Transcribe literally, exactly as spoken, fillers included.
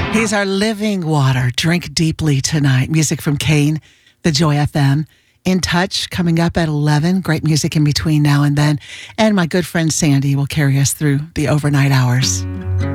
He's our living water. Drink deeply tonight. Music from Kane, the Joy F M. In Touch, coming up at eleven. Great music in between now and then. And my good friend Sandy will carry us through the overnight hours.